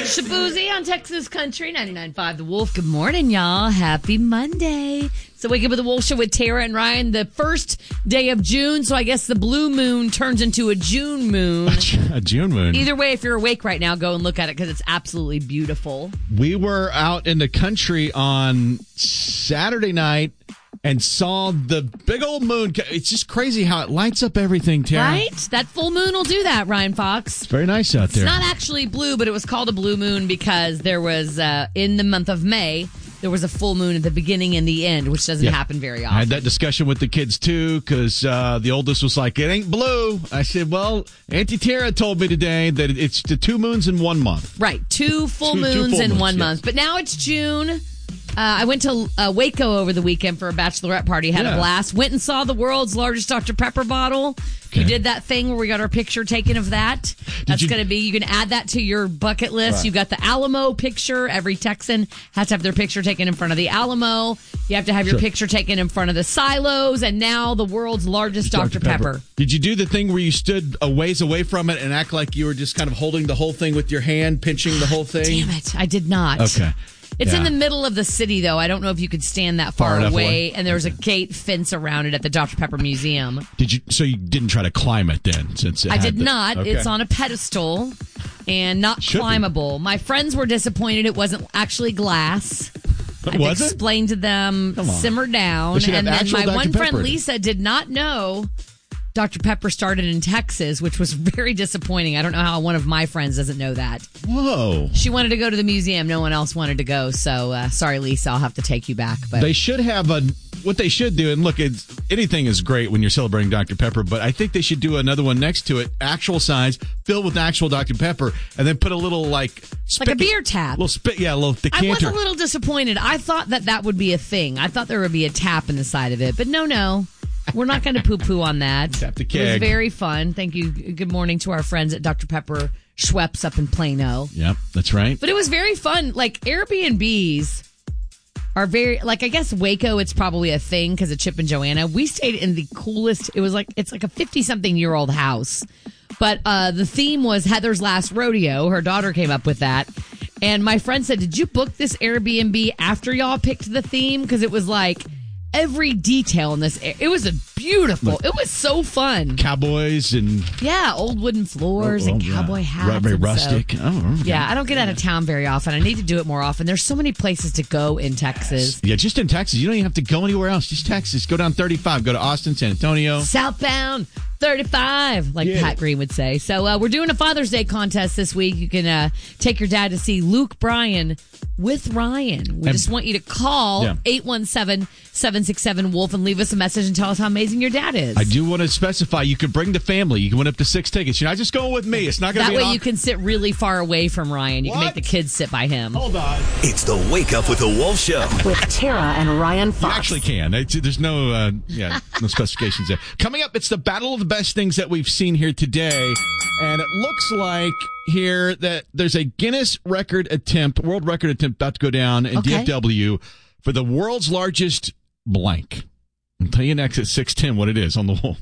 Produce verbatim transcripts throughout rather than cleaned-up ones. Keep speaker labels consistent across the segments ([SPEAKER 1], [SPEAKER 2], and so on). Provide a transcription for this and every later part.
[SPEAKER 1] Shabuzi on Texas Country ninety-nine point five The Wolf. Good morning, y'all. Happy Monday. So Wake Up with the Wolf Show with Tara and Ryan. The first day of June, so I guess the blue moon turns into a June moon.
[SPEAKER 2] A June moon.
[SPEAKER 1] Either way, if you're awake right now, go and look at it because it's absolutely beautiful.
[SPEAKER 2] We were out in the country on Saturday night and saw the big old moon. It's just crazy how it lights up everything, Tara.
[SPEAKER 1] Right? That full moon will do that, Ryan Fox.
[SPEAKER 2] It's very nice out there.
[SPEAKER 1] It's not actually blue, but it was called a blue moon because there was, uh, in the month of May, there was a full moon at the beginning and the end, which doesn't
[SPEAKER 2] yeah.
[SPEAKER 1] happen very often.
[SPEAKER 2] I had that discussion with the kids, too, because uh, the oldest was like, it ain't blue. I said, well, Auntie Tara told me today that it's the two moons in one month.
[SPEAKER 1] Right. Two full
[SPEAKER 2] two,
[SPEAKER 1] moons
[SPEAKER 2] two full
[SPEAKER 1] in
[SPEAKER 2] moons,
[SPEAKER 1] one
[SPEAKER 2] yes.
[SPEAKER 1] month. But now it's June. Uh, I went to uh, Waco over the weekend for a bachelorette party. Had
[SPEAKER 2] yeah.
[SPEAKER 1] a blast. Went and saw the world's largest Doctor Pepper bottle.
[SPEAKER 2] Okay.
[SPEAKER 1] We did that thing where we got our picture taken of that. That's going to be, you can add that to your bucket list.
[SPEAKER 2] Right.
[SPEAKER 1] You got the Alamo picture. Every Texan has to have their picture taken in front of the Alamo. You have to have your
[SPEAKER 2] Sure.
[SPEAKER 1] picture taken in front of the silos. And now the world's largest Doctor Pepper. Pepper.
[SPEAKER 2] Did you do the thing where you stood a ways away from it and act like you were just kind of holding the whole thing with your hand, pinching the whole thing?
[SPEAKER 1] Damn it. I did not.
[SPEAKER 2] Okay.
[SPEAKER 1] It's
[SPEAKER 2] yeah.
[SPEAKER 1] in the middle of the city, though. I don't know if you could stand that far,
[SPEAKER 2] far
[SPEAKER 1] away.
[SPEAKER 2] away.
[SPEAKER 1] And there's a gate fence around it at the Doctor Pepper Museum.
[SPEAKER 2] Did you? So you didn't try to climb it then, since it
[SPEAKER 1] I
[SPEAKER 2] had
[SPEAKER 1] did
[SPEAKER 2] the,
[SPEAKER 1] not.
[SPEAKER 2] Okay.
[SPEAKER 1] It's on a pedestal and not
[SPEAKER 2] Should
[SPEAKER 1] climbable. Be. My friends were disappointed it wasn't actually glass. I
[SPEAKER 2] Was it?
[SPEAKER 1] explained to them, simmer down.
[SPEAKER 2] They should have
[SPEAKER 1] And then
[SPEAKER 2] actual
[SPEAKER 1] my
[SPEAKER 2] Doctor
[SPEAKER 1] one
[SPEAKER 2] Pepper
[SPEAKER 1] friend
[SPEAKER 2] in it.
[SPEAKER 1] Lisa did not know Doctor Pepper started in Texas, which was very disappointing. I don't know how one of my friends doesn't know that.
[SPEAKER 2] Whoa.
[SPEAKER 1] She wanted to go to the museum. No one else wanted to go. So, uh, sorry, Lisa, I'll have to take you back. But
[SPEAKER 2] They should have a, what they should do, and look, it's, anything is great when you're celebrating Doctor Pepper, but I think they should do another one next to it, actual size, filled with actual Doctor Pepper, and then put a little, like...
[SPEAKER 1] Like a beer tap.
[SPEAKER 2] Little spit, yeah, a little decanter.
[SPEAKER 1] I was a little disappointed. I thought that that would be a thing. I thought there would be a tap in the side of it, but no, no. We're not going to poo-poo on that.
[SPEAKER 2] Tap the
[SPEAKER 1] It
[SPEAKER 2] keg.
[SPEAKER 1] was very fun. Thank you. Good morning to our friends at Doctor Pepper Schweppes up in Plano.
[SPEAKER 2] Yep, that's right.
[SPEAKER 1] But it was very fun. Like, Airbnbs are very, like, I guess Waco, it's probably a thing because of Chip and Joanna. We stayed in the coolest, it was like, it's like a fifty-something-year-old house. But uh, the theme was Heather's Last Rodeo. Her daughter came up with that. And my friend said, did you book this Airbnb after y'all picked the theme? Because it was like... every detail in this, it was a beautiful. It was so fun.
[SPEAKER 2] Cowboys and
[SPEAKER 1] yeah, old wooden floors
[SPEAKER 2] oh, oh,
[SPEAKER 1] and
[SPEAKER 2] yeah.
[SPEAKER 1] cowboy hats.
[SPEAKER 2] Very
[SPEAKER 1] and
[SPEAKER 2] rustic.
[SPEAKER 1] So,
[SPEAKER 2] oh, okay.
[SPEAKER 1] Yeah, I don't get out of town very often. I need to do it more often. There's so many places to go in Texas.
[SPEAKER 2] Yeah, just in Texas. You don't even have to go anywhere else. Just Texas. Go down thirty-five. Go to Austin, San Antonio.
[SPEAKER 1] Southbound thirty-five, like
[SPEAKER 2] Yeah.
[SPEAKER 1] Pat Green would say. So uh, we're doing a Father's Day contest this week. You can uh, take your dad to see Luke Bryan with Ryan. We
[SPEAKER 2] And-
[SPEAKER 1] just want you to call
[SPEAKER 2] Yeah.
[SPEAKER 1] eight one seven, seven six seven, WOLF and leave us a message and tell us how amazing your dad is.
[SPEAKER 2] I do want to specify you can bring the family. You can win up to six tickets. You're not just going with me. It's not going to
[SPEAKER 1] That
[SPEAKER 2] be
[SPEAKER 1] way
[SPEAKER 2] an
[SPEAKER 1] you can sit really far away from Ryan. You can
[SPEAKER 2] What?
[SPEAKER 1] make the kids sit by him.
[SPEAKER 2] Hold on.
[SPEAKER 3] It's the Wake Up with the Wolf Show.
[SPEAKER 4] With Tara and Ryan
[SPEAKER 2] You
[SPEAKER 4] Fox.
[SPEAKER 2] actually can. It's, there's no, uh, yeah, no specifications there. Coming up, it's the battle of the best things that we've seen here today, and it looks like here that there's a Guinness record attempt, world record attempt, about to go down in
[SPEAKER 1] Okay.
[SPEAKER 2] D F W for the world's largest blank. I'll tell you next at six ten what it is on the wall.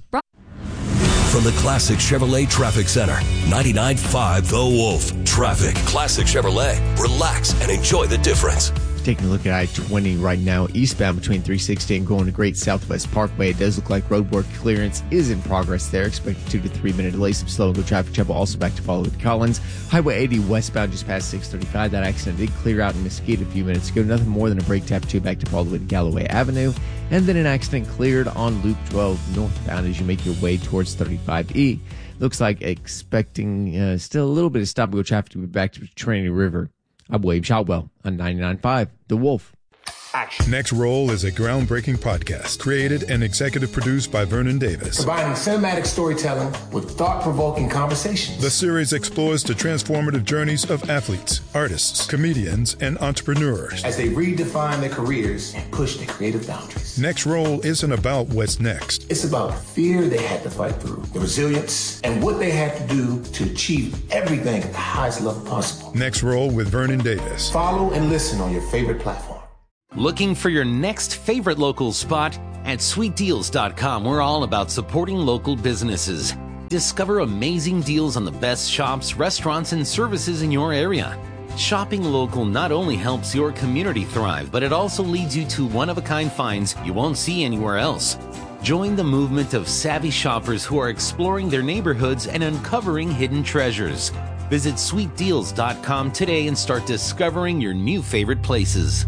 [SPEAKER 3] From the Classic Chevrolet Traffic Center, ninety-nine point five The Wolf. Traffic. Classic Chevrolet. Relax and enjoy the difference.
[SPEAKER 5] Taking a look at I twenty right now, eastbound between three sixty and going to Great Southwest Parkway. It does look like road work clearance is in progress there. Expect a two to three minute delay. Some slow and go traffic trouble also back to follow with Collins. Highway eighty westbound just past six thirty-five. That accident did clear out in Mesquite a few minutes ago. Nothing more than a brake tap two back to follow with Galloway Avenue. And then an accident cleared on Loop twelve northbound as you make your way towards thirty-five E. Looks like expecting uh, still a little bit of stop and go traffic to be back to Trinity River. I'm Wade Shotwell on ninety-nine point five The Wolf.
[SPEAKER 6] Next Roll is a groundbreaking podcast created and executive produced by Vernon Davis.
[SPEAKER 7] Combining cinematic storytelling with thought-provoking conversations.
[SPEAKER 6] The series explores the transformative journeys of athletes, artists, comedians, and entrepreneurs.
[SPEAKER 7] As they redefine their careers and push their creative boundaries.
[SPEAKER 6] Next Roll isn't about what's next.
[SPEAKER 7] It's about the fear they had to fight through, the resilience, and what they had to do to achieve everything at the highest level possible.
[SPEAKER 6] Next Roll with Vernon Davis.
[SPEAKER 7] Follow and listen on your favorite platform.
[SPEAKER 8] Looking for your next favorite local spot? At sweet deals dot com, we're all about supporting local businesses. Discover amazing deals on the best shops, restaurants, and services in your area. Shopping local not only helps your community thrive, but it also leads you to one-of-a-kind finds you won't see anywhere else. Join the movement of savvy shoppers who are exploring their neighborhoods and uncovering hidden treasures. Visit sweet deals dot com today and start discovering your new favorite places.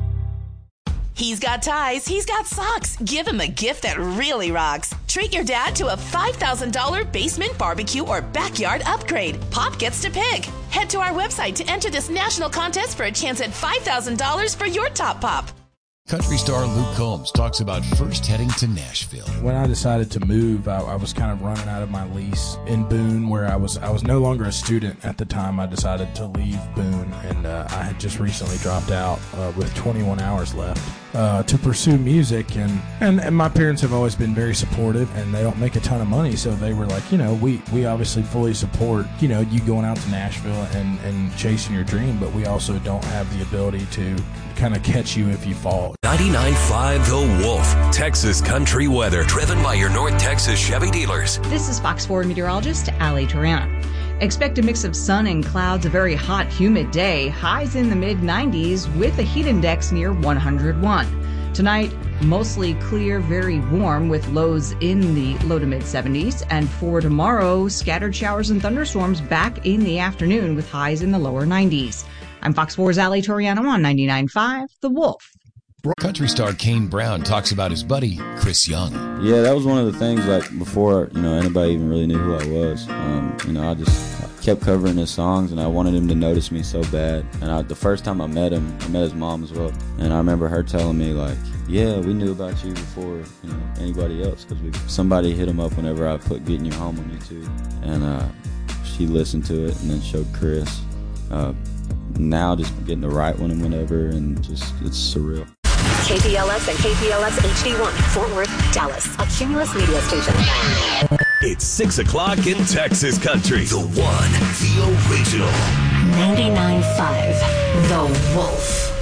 [SPEAKER 4] He's got ties, he's got socks. Give him a gift that really rocks. Treat your dad to a five thousand dollars basement barbecue or backyard upgrade. Pop gets to pick. Head to our website to enter this national contest for a chance at five thousand dollars for your top pop.
[SPEAKER 9] Country star Luke Combs talks about first heading to Nashville.
[SPEAKER 10] When I decided to move, I, I was kind of running out of my lease in Boone, where I was I was no longer a student at the time. I decided to leave Boone, and uh, I had just recently dropped out uh, with twenty-one hours left uh, to pursue music. And, and, and my parents have always been very supportive, and they don't make a ton of money, so they were like, you know, we, we obviously fully support, you know, you going out to Nashville and, and chasing your dream, but we also don't have the ability to kind of catch you if you fall.
[SPEAKER 3] ninety-nine point five The Wolf, Texas country weather, driven by your North Texas Chevy dealers.
[SPEAKER 11] This is Fox four meteorologist Ali Toriano. Expect a mix of sun and clouds, a very hot, humid day. Highs in the mid nineties with a heat index near one hundred one. Tonight, mostly clear, very warm with lows in the low to mid seventies. And for tomorrow, scattered showers and thunderstorms back in the afternoon with highs in the lower nineties. I'm Fox four's Ali Toriano on ninety-nine point five The Wolf.
[SPEAKER 9] Country star Kane Brown talks about his buddy, Chris Young.
[SPEAKER 12] Yeah, that was one of the things, like, before, you know, anybody even really knew who I was. Um, you know, I just kept covering his songs, and I wanted him to notice me so bad. And I, the first time I met him, I met his mom as well. And I remember her telling me, like, yeah, we knew about you before, you know, anybody else, because somebody hit him up whenever I put Getting You Home on YouTube. And uh, she listened to it and then showed Chris. Uh, now just getting the right one and whenever, and just, it's surreal.
[SPEAKER 13] K P L S and K P L S H D one, Fort Worth, Dallas, a Cumulus media station.
[SPEAKER 3] It's six o'clock in Texas country. The one, the original.
[SPEAKER 13] ninety-nine point five The Wolf.